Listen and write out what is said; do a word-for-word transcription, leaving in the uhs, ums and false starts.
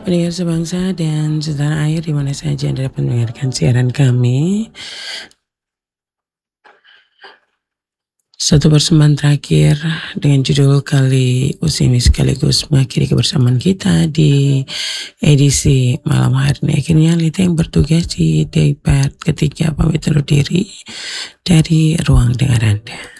Pendengar sebangsa dan setanah air di mana saja Anda dapat mendengarkan siaran kami. Satu persembahan terakhir dengan judul Kali Usimi sekaligus mengakhiri kebersamaan kita di edisi malam hari ini. Akhirnya Lita yang bertugas di day part ketiga pamit undur diri dari ruang dengar Anda.